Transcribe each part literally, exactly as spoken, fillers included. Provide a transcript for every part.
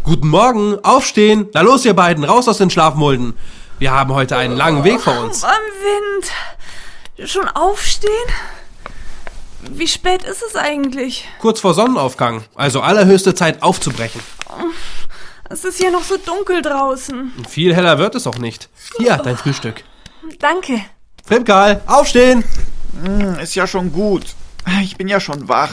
Guten Morgen, aufstehen. Na los, ihr beiden, raus aus den Schlafmulden. Wir haben heute einen langen Weg vor uns. Am Wind. Schon aufstehen? Wie spät ist es eigentlich? Kurz vor Sonnenaufgang, also allerhöchste Zeit aufzubrechen. Es ist ja noch so dunkel draußen. Viel heller wird es auch nicht. Hier, dein Frühstück. Danke. Filmkarl, aufstehen! Hm, ist ja schon gut. Ich bin ja schon wach.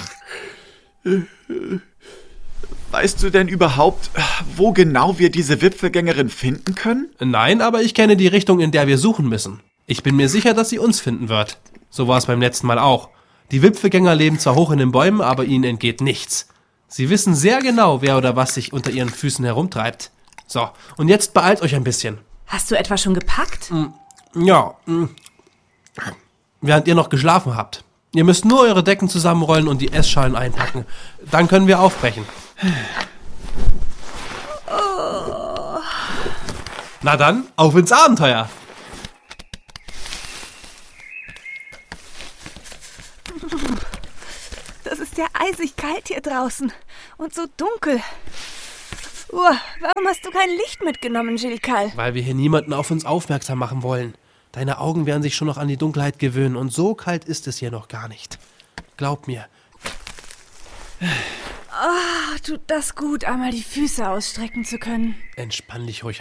Weißt du denn überhaupt, wo genau wir diese Wipfelgängerin finden können? Nein, aber ich kenne die Richtung, in der wir suchen müssen. Ich bin mir sicher, dass sie uns finden wird. So war es beim letzten Mal auch. Die Wipfelgänger leben zwar hoch in den Bäumen, aber ihnen entgeht nichts. Sie wissen sehr genau, wer oder was sich unter ihren Füßen herumtreibt. So, und jetzt beeilt euch ein bisschen. Hast du etwa schon gepackt? Ja, während ihr noch geschlafen habt. Ihr müsst nur eure Decken zusammenrollen und die Essschalen einpacken. Dann können wir aufbrechen. Oh. Na dann, auf ins Abenteuer! Das ist ja eisig kalt hier draußen und so dunkel. Uh, warum hast du kein Licht mitgenommen, Gilles? Weil wir hier niemanden auf uns aufmerksam machen wollen. Deine Augen werden sich schon noch an die Dunkelheit gewöhnen und so kalt ist es hier noch gar nicht. Glaub mir. Ah, tut das gut, einmal die Füße ausstrecken zu können. Entspann dich ruhig